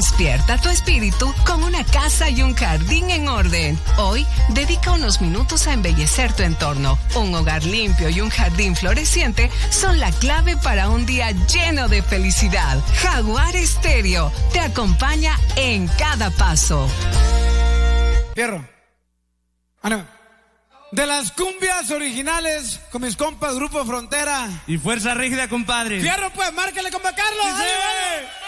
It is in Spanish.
Despierta tu espíritu con una casa y un jardín en orden. Hoy, dedica unos minutos a embellecer tu entorno. Un hogar limpio y un jardín floreciente son la clave para un día lleno de felicidad. Jaguar Estéreo te acompaña en cada paso. Fierro. De las cumbias originales con mis compas Grupo Frontera y Fuerza Rígida, compadre. Fierro, pues, márquele, compa Carlos. ¡Sí!